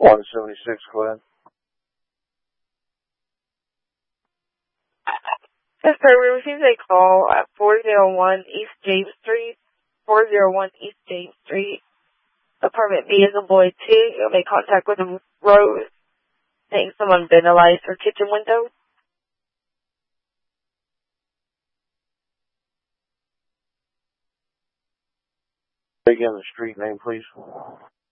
176, go ahead. Yes, sir. We received a call at 401 East James Street, 401 East James Street, apartment B as in boy 2. You made contact with Rose, saying someone vandalized her kitchen window. Again, the street name, please.